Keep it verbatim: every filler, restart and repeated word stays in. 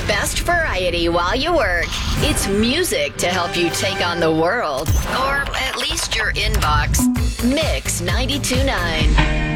the best variety while you work. It's music to help you take on the world. Or at least your inbox. Mix ninety-two point nine.